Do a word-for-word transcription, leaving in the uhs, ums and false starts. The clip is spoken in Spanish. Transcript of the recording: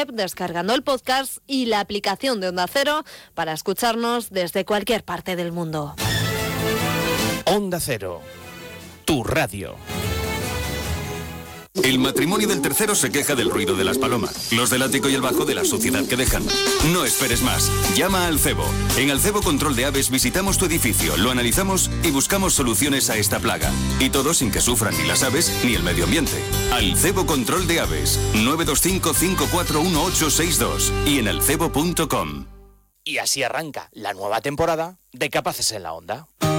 web, descargando el podcast y la aplicación de Onda Cero para escucharnos desde cualquier parte del mundo. Onda Cero, tu radio. El matrimonio del tercero se queja del ruido de las palomas, los del ático y el bajo de la suciedad que dejan. No esperes más, llama al cebo. En Alcebo Control de Aves visitamos tu edificio, lo analizamos y buscamos soluciones a esta plaga. Y todo sin que sufran ni las aves ni el medio ambiente. Alcebo Control de Aves, nueve dos cinco, cinco cuatro uno ocho seis dos y en alcebo punto com. Y así arranca la nueva temporada de Capaces en la Onda.